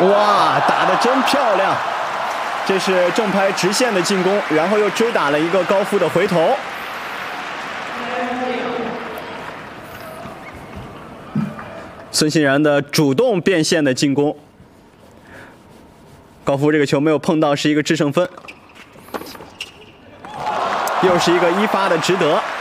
哇，打得真漂亮！这是正拍直线的进攻，然后又追打了一个高夫的回头。孙欣然的主动变线的进攻，高夫这个球没有碰到，是一个制胜分，又是一个1发的值得。